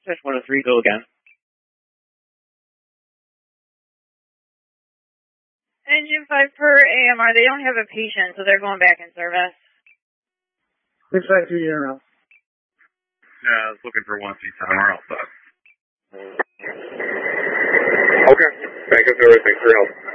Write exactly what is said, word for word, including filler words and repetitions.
Dispatch one oh three, go again. Engine five per A M R, they don't have a patient, so they're going back in service. six five two, you're around. Yeah, I was looking for one three seven, we're all set. Okay, thank you for everything for your help.